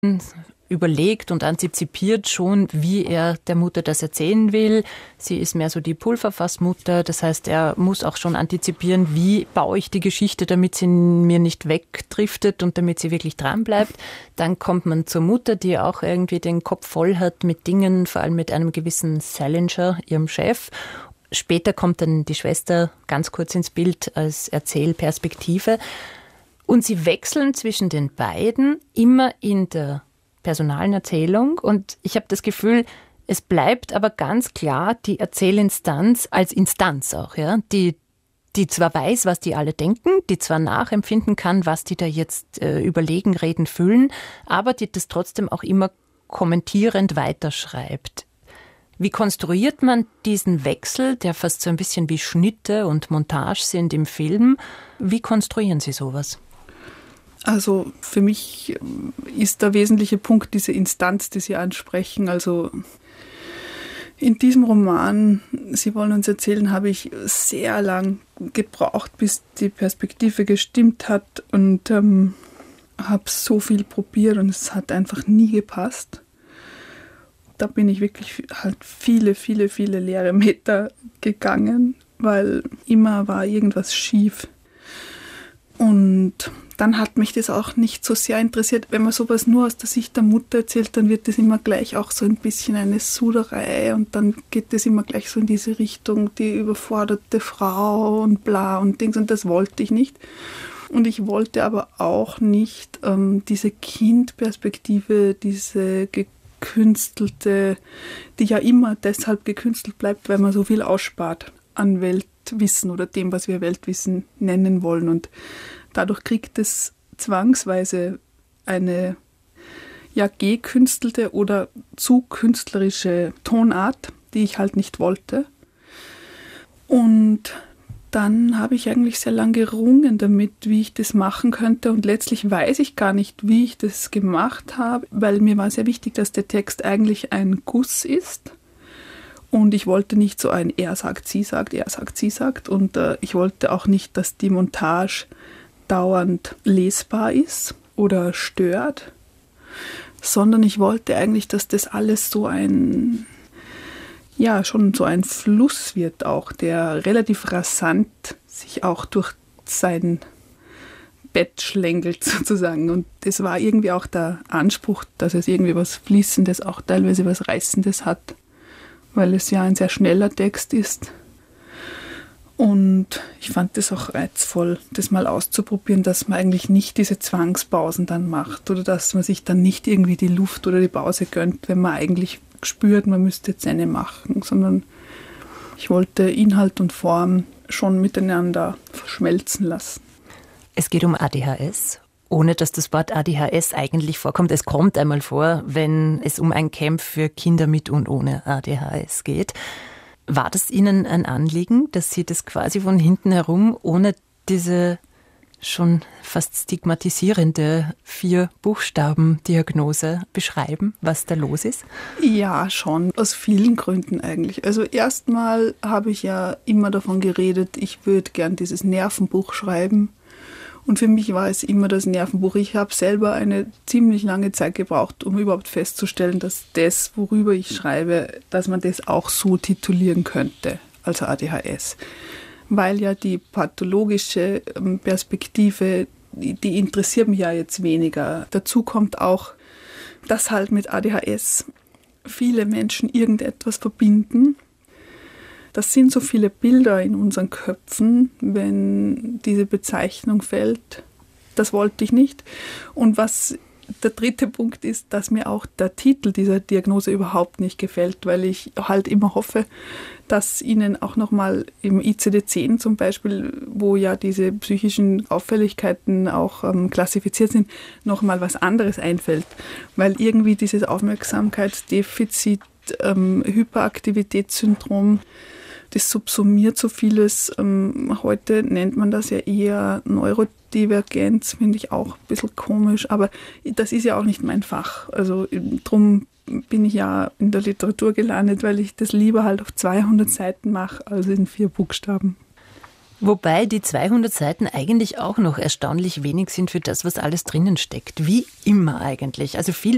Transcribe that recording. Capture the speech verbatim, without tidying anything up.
überlegt und antizipiert schon, wie er der Mutter das erzählen will. Sie ist mehr so die Pulverfassmutter, das heißt, er muss auch schon antizipieren, wie baue ich die Geschichte, damit sie mir nicht wegdriftet und damit sie wirklich dran bleibt. Dann kommt man zur Mutter, die auch irgendwie den Kopf voll hat mit Dingen, vor allem mit einem gewissen Salinger, ihrem Chef. Später kommt dann die Schwester ganz kurz ins Bild als Erzählperspektive. Und sie wechseln zwischen den beiden immer in der personalen Erzählung. Und ich habe das Gefühl, es bleibt aber ganz klar die Erzählinstanz als Instanz auch, ja, die, die zwar weiß, was die alle denken, die zwar nachempfinden kann, was die da jetzt äh, überlegen, reden, fühlen, aber die das trotzdem auch immer kommentierend weiterschreibt. Wie konstruiert man diesen Wechsel, der fast so ein bisschen wie Schnitte und Montage sind im Film? Wie konstruieren Sie sowas? Also für mich ist der wesentliche Punkt diese Instanz, die Sie ansprechen. Also in diesem Roman, Sie wollen uns erzählen, habe ich sehr lang gebraucht, bis die Perspektive gestimmt hat und ähm, habe so viel probiert und es hat einfach nie gepasst. Da bin ich wirklich halt viele, viele, viele leere Meter gegangen, weil immer war irgendwas schief. Und dann hat mich das auch nicht so sehr interessiert. Wenn man sowas nur aus der Sicht der Mutter erzählt, dann wird das immer gleich auch so ein bisschen eine Suderei und dann geht das immer gleich so in diese Richtung, die überforderte Frau und bla und Dings und das wollte ich nicht. Und ich wollte aber auch nicht ähm, diese Kindperspektive, diese gekünstelte, die ja immer deshalb gekünstelt bleibt, weil man so viel ausspart an Weltwissen oder dem, was wir Weltwissen nennen wollen. Und dadurch kriegt es zwangsweise eine ja gekünstelte oder zu künstlerische Tonart, die ich halt nicht wollte. Und dann habe ich eigentlich sehr lange gerungen damit, wie ich das machen könnte. Und letztlich weiß ich gar nicht, wie ich das gemacht habe, weil mir war sehr wichtig, dass der Text eigentlich ein Guss ist. Und ich wollte nicht so ein er sagt, sie sagt, er sagt, sie sagt. Und äh, ich wollte auch nicht, dass die Montage dauernd lesbar ist oder stört, sondern ich wollte eigentlich, dass das alles so ein, ja, schon so ein Fluss wird auch, der relativ rasant sich auch durch sein Bett schlängelt sozusagen. Und das war irgendwie auch der Anspruch, dass es irgendwie was Fließendes, auch teilweise was Reißendes hat, weil es ja ein sehr schneller Text ist. Und ich fand das auch reizvoll, das mal auszuprobieren, dass man eigentlich nicht diese Zwangspausen dann macht oder dass man sich dann nicht irgendwie die Luft oder die Pause gönnt, wenn man eigentlich spürt, man müsste jetzt eine machen, sondern ich wollte Inhalt und Form schon miteinander verschmelzen lassen. Es geht um A D H S, ohne dass das Wort A D H S eigentlich vorkommt. Es kommt einmal vor, wenn es um ein Camp für Kinder mit und ohne A D H S geht. War das Ihnen ein Anliegen, dass Sie das quasi von hinten herum ohne diese schon fast stigmatisierende Vier-Buchstaben-Diagnose beschreiben, was da los ist? Ja, schon. Aus vielen Gründen eigentlich. Also erstmal habe ich ja immer davon geredet, ich würde gern dieses Nervenbuch schreiben. Und für mich war es immer das Nervenbuch. Ich habe selber eine ziemlich lange Zeit gebraucht, um überhaupt festzustellen, dass das, worüber ich schreibe, dass man das auch so titulieren könnte, also A D H S. Weil ja die pathologische Perspektive, die interessiert mich ja jetzt weniger. Dazu kommt auch, dass halt mit A D H S viele Menschen irgendetwas verbinden. Das sind so viele Bilder in unseren Köpfen, wenn diese Bezeichnung fällt. Das wollte ich nicht. Und was der dritte Punkt ist, dass mir auch der Titel dieser Diagnose überhaupt nicht gefällt, weil ich halt immer hoffe, dass Ihnen auch nochmal im I C D zehn zum Beispiel, wo ja diese psychischen Auffälligkeiten auch ähm, klassifiziert sind, nochmal was anderes einfällt. Weil irgendwie dieses Aufmerksamkeitsdefizit, ähm, Hyperaktivitätssyndrom, das subsumiert so vieles. Ähm, heute nennt man das ja eher Neurodivergenz, finde ich auch ein bisschen komisch, aber das ist ja auch nicht mein Fach. Also drum bin ich ja in der Literatur gelandet, weil ich das lieber halt auf zweihundert Seiten mache, als in vier Buchstaben. Wobei die zweihundert Seiten eigentlich auch noch erstaunlich wenig sind für das, was alles drinnen steckt. Wie immer eigentlich. Also viel